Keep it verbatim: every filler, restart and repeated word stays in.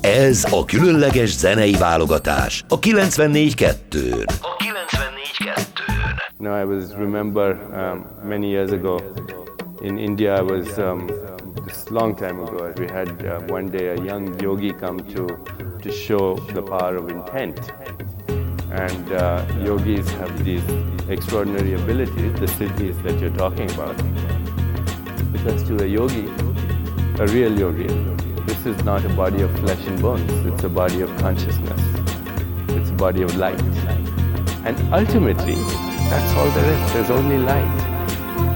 Ez a különleges zenei válogatás a kilencvennégy kettőn. A kilencvennégy kettőn. No, I was remember um, many years ago in India. I was um, this long time ago. We had uh, one day a young yogi come to to show the power of intent. And uh, yogis have these extraordinary abilities, the siddhis that you're talking about. Because to a yogi, a real yogi, this is not a body of flesh and bones, it's a body of consciousness. It's a body of light. And ultimately, that's all there is. There's only light.